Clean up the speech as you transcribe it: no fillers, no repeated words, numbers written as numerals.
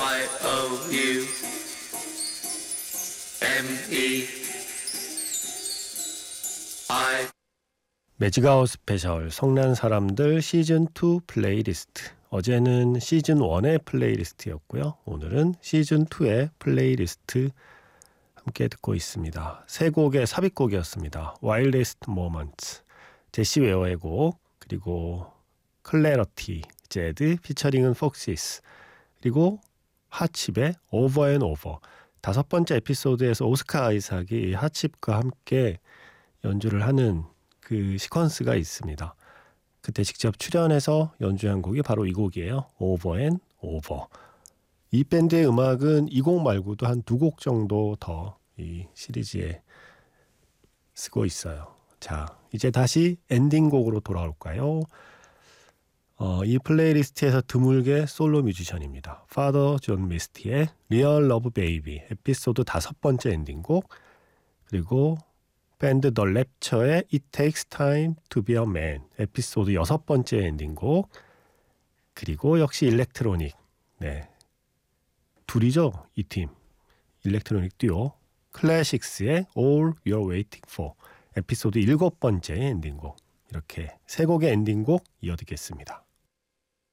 매직아웃 스페셜 성난 사람들 시즌2 플레이리스트. 어제는 시즌1의 플레이리스트였고요. 오늘은 시즌2의 플레이리스트 함께 듣고 있습니다. 세 곡의 삽입곡이었습니다. Wildest Moments, 제시 웨어의 곡, 그리고 클래러티, 제드 피처링은 폭시스, 그리고 핫칩의 Over and Over. 5번째 에피소드에서 오스카 아이삭이 핫칩과 함께 연주를 하는 그 시퀀스가 있습니다. 그때 직접 출연해서 연주한 곡이 바로 이 곡이에요. Over and Over. 이 밴드의 음악은 이 곡 말고도 한 2곡 정도 더 이 시리즈에 쓰고 있어요. 자, 이제 다시 엔딩곡으로 돌아올까요? 이 플레이리스트에서 드물게 솔로 뮤지션입니다. 파더 존 미스티의 Real Love Baby 에피소드 5번째 엔딩곡, 그리고 밴드 더 랩처의 It Takes Time to Be a Man 에피소드 6번째 엔딩곡, 그리고 역시 일렉트로닉, 네, 둘이죠, 이 팀. 일렉트로닉 듀오 클래식스의 All You're Waiting For 에피소드 7번째 엔딩곡. 이렇게 세 곡의 엔딩곡 이어듣겠습니다.